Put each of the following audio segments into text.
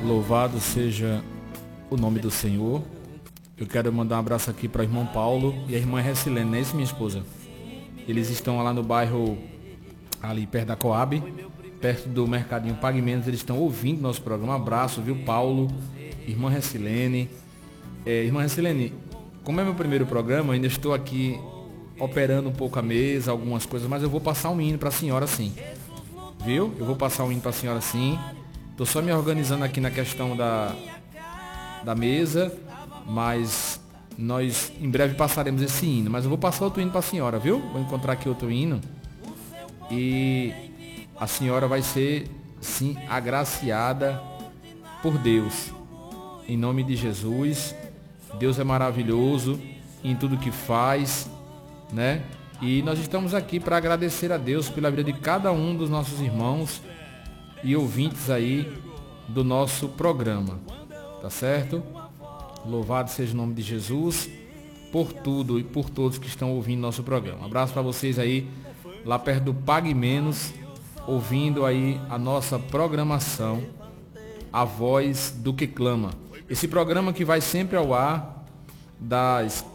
Louvado seja o nome do Senhor. Eu quero mandar um abraço aqui para o irmão Paulo e a irmã Recilene, não é isso, minha esposa? Eles estão lá no bairro, ali perto da Coab, perto do Mercadinho Pague Menos. Eles estão ouvindo nosso programa. Um abraço, viu, Paulo, irmã Recilene. Irmã Recilene, como é meu primeiro programa, eu ainda estou aqui operando um pouco a mesa, algumas coisas, mas eu vou passar um hino para a senhora sim. Viu? Eu vou passar um hino para a senhora sim. Estou só me organizando aqui na questão da mesa, mas nós em breve passaremos esse hino. Mas eu vou passar outro hino para a senhora, viu? Vou encontrar aqui outro hino. E a senhora vai ser, sim, agraciada por Deus. Em nome de Jesus. Deus é maravilhoso em tudo que faz, né? E nós estamos aqui para agradecer a Deus pela vida de cada um dos nossos irmãos e ouvintes aí do nosso programa, tá certo? Louvado seja o nome de Jesus por tudo e por todos que estão ouvindo nosso programa. Um abraço para vocês aí, lá perto do Pague Menos, ouvindo aí a nossa programação, A Voz do que Clama. Esse programa que vai sempre ao ar das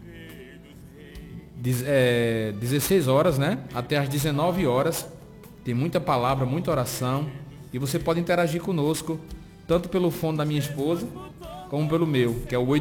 16 horas, né? Até às 19 horas. Tem muita palavra, muita oração. E você pode interagir conosco, tanto pelo fone da minha esposa, como pelo meu, que é o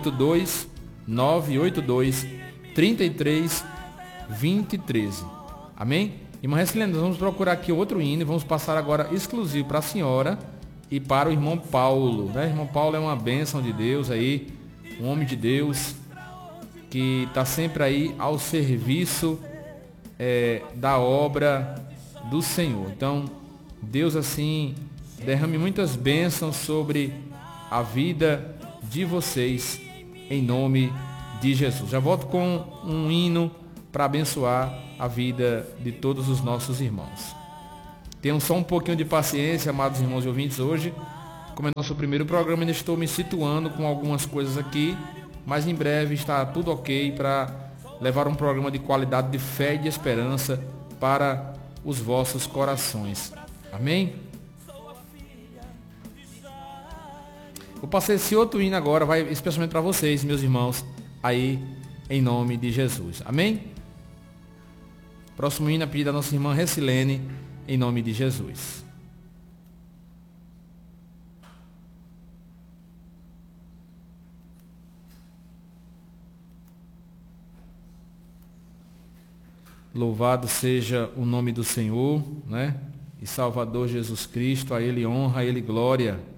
82982 33 2013. Amém? Irmã Recilene, nós vamos procurar aqui outro hino e vamos passar agora exclusivo para a senhora e para o irmão Paulo, né? O irmão Paulo é uma bênção de Deus aí, um homem de Deus que está sempre aí ao serviço da obra do Senhor. Então, Deus assim derrame muitas bênçãos sobre a vida de vocês, em nome de Jesus. Já volto com um hino para abençoar a vida de todos os nossos irmãos. Tenham só um pouquinho de paciência, amados irmãos e ouvintes. Hoje, como é nosso primeiro programa, ainda estou me situando com algumas coisas aqui, mas em breve está tudo ok para levar um programa de qualidade, de fé e de esperança para os vossos corações. Amém? Vou passar esse outro hino agora, vai especialmente para vocês, meus irmãos, aí em nome de Jesus. Amém? Próximo hino é pedido da nossa irmã Recilene, em nome de Jesus. Louvado seja o nome do Senhor, né? E Salvador Jesus Cristo, a Ele honra, a Ele glória.